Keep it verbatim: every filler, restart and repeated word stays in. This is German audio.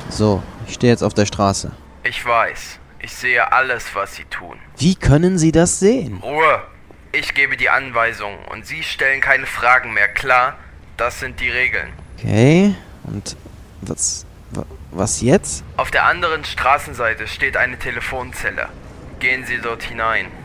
So, ich stehe jetzt auf der Straße. Ich weiß. Ich sehe alles, was Sie tun. Wie können Sie das sehen? Ruhe! Ich gebe die Anweisungen und Sie stellen keine Fragen mehr, klar? Das sind die Regeln. Okay, und was, wa- was jetzt? Auf der anderen Straßenseite steht eine Telefonzelle. Gehen Sie dort hinein.